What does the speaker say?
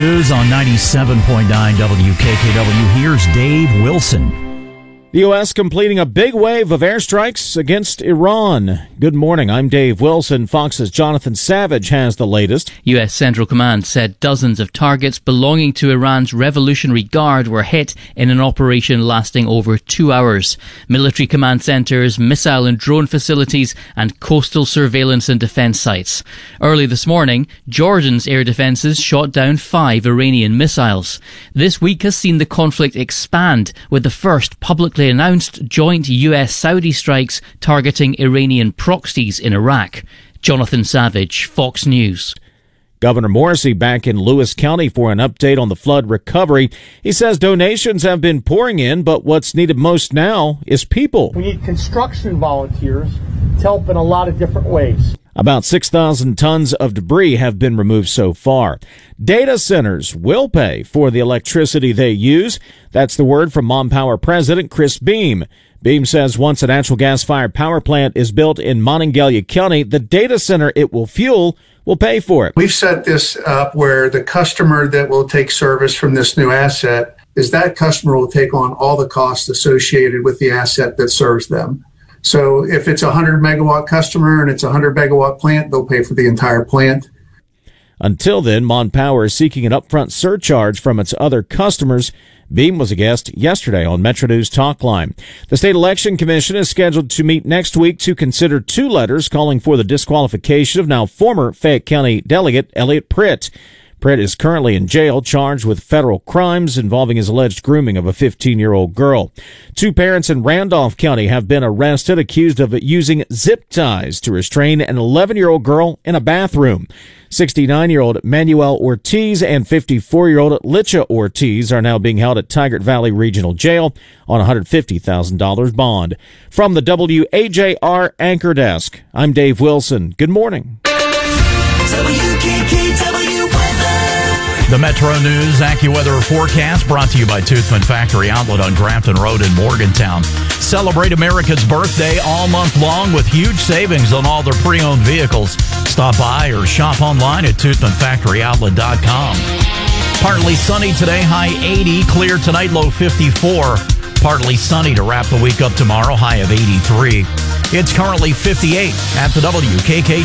News on 97.9 WKKW. Here's Dave Wilson. The U.S. completing a big wave of airstrikes against Iran. Good morning, I'm Dave Wilson. Fox's Jonathan Savage has the latest. U.S. Central Command said dozens of targets belonging to Iran's Revolutionary Guard were hit in an operation lasting over 2 hours. Military command centres, missile and drone facilities and coastal surveillance and defence sites. Early this morning, Jordan's air defences shot down 5 Iranian missiles. This week has seen the conflict expand, with the first publicly announced joint US-Saudi strikes targeting Iranian proxies in Iraq. Jonathan Savage, Fox News. Governor Morrisey back in Lewis County for an update on the flood recovery. He says donations have been pouring in, but what's needed most now is people. We need construction volunteers to help in a lot of different ways. About 6,000 tons of debris have been removed so far. Data centers will pay for the electricity they use. That's the word from MonPower President Chris Beam. Beam says once a natural gas-fired power plant is built in Monongalia County, the data center it will fuel will pay for it. We've set this up where the customer that will take service from this new asset is that customer will take on all the costs associated with the asset that serves them. So if it's a 100 megawatt customer and it's a 100 megawatt plant, they'll pay for the entire plant. Until then, MonPower is seeking an upfront surcharge from its other customers. Beam was a guest yesterday on Metro News Talkline. The State Election Commission is scheduled to meet next week to consider 2 letters calling for the disqualification of now former Fayette County delegate Elliot Pritt. Pritt is currently in jail, charged with federal crimes involving his alleged grooming of a 15-year-old girl. 2 parents in Randolph County have been arrested, accused of using zip ties to restrain an 11-year-old girl in a bathroom. 69-year-old Manuel Ortiz and 54-year-old Licha Ortiz are now being held at Tigard Valley Regional Jail on a $150,000 bond. From the WAJR Anchor Desk, I'm Dave Wilson. Good morning. The Metro News AccuWeather forecast brought to you by Toothman Factory Outlet on Grafton Road in Morgantown. Celebrate America's birthday all month long with huge savings on all their pre-owned vehicles. Stop by or shop online at ToothmanFactoryOutlet.com. Partly sunny today, high 80. Clear tonight, low 54. Partly sunny to wrap the week up tomorrow, high of 83. It's currently 58 at the WKK.